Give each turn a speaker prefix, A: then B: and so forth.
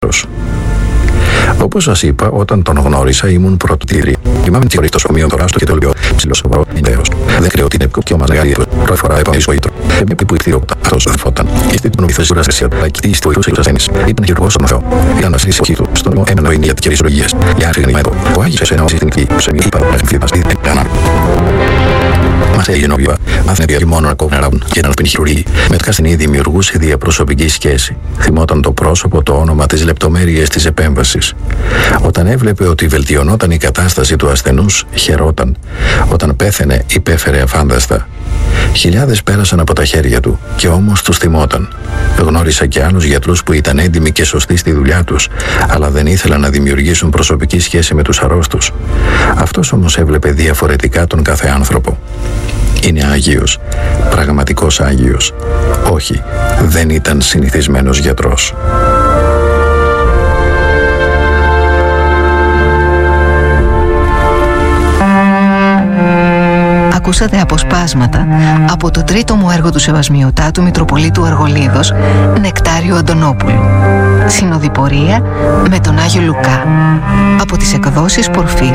A: Όπως σας είπα, όταν τον γνώρισα ήμουν πρωτοτήρη. Θυμάμαι τη χωρίς το σωμείο τώρα στο και το λίγο ψηλό σοβαρό ιδέος. Δεν κρύω ότι είναι πιο μας μεγάλη πρώτη φορά επάνω στο ήτρο. Μια που ηχθείρωτα αυτός φώταν. Είστε την νομιθεσούρα σε σιατρά και τι βοηθούσε τους ασθένεις. Ήταν χειρουργός στον Θεό. Ήταν ασθενής η του. Στον έμενο είναι για τις χειρουργίες. Για άφηγνη εδώ. Ο Άγιος ένα στην εκεί σε μια υπαραγωγή μας έγινε όβια. Μάθαινε και μόνο να κόβουν ράβουν και να σπίνει χειρουργή. Μετικά στην ίδια δημιουργούσε διαπροσωπική σχέση. Θυμόταν το πρόσωπο, το όνομα, τις λεπτομέρειες της επέμβασης. Όταν έβλεπε ότι βελτιωνόταν η κατάσταση του ασθενούς, χαιρόταν. Όταν πέθαινε, υπέφερε αφάνταστα. Χιλιάδες πέρασαν από τα χέρια του και όμως τους θυμόταν. Γνώρισα και άλλους γιατρούς που ήταν έντιμοι και σωστοί στη δουλειά τους, αλλά δεν ήθελαν να δημιουργήσουν προσωπική σχέση με τους αρρώστους. Αυτός όμως έβλεπε διαφορετικά τον κάθε άνθρωπο. Είναι Άγιος, πραγματικός Άγιος. Όχι, δεν ήταν συνηθισμένος γιατρός.
B: Ακούσατε αποσπάσματα από το τρίτο μου έργο του Σεβασμιωτάτου Μητροπολίτου Αργολίδος, Νεκτάριο Αντωνόπουλου. Συνοδοιπορία με τον Άγιο Λουκά. Από τις εκδόσεις Πορφύρι.